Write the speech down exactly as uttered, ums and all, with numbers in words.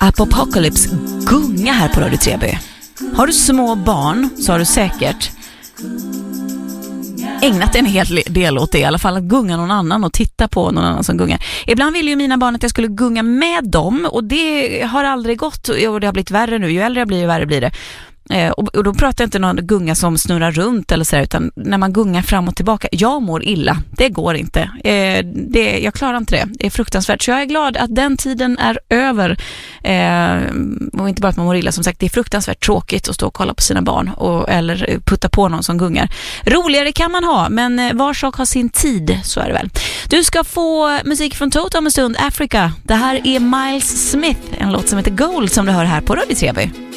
Apocalypse gunga här på Radio Treby. Har du små barn så har du säkert ägnat en hel del åt det, i alla fall att gunga någon annan och titta på någon annan som gungar. Ibland vill ju mina barn att jag skulle gunga med dem, och det har aldrig gått, och det har blivit värre nu. Ju äldre jag blir, ju värre blir det. Eh, och, och då pratar jag inte någon gunga som snurrar runt eller så där, utan när man gungar fram och tillbaka. Jag mår illa, det går inte. Eh, det, jag klarar inte det, det är fruktansvärt. Så jag är glad att den tiden är över. Eh, och inte bara att man mår illa, som sagt, det är fruktansvärt tråkigt att stå och kolla på sina barn och, eller putta på någon som gungar. Roligare kan man ha, men var sak har sin tid, så är det väl. Du ska få musik från Toto om en stund, Africa. Det här är Miles Smith, en låt som heter Gold som du hör här på Radio Treby.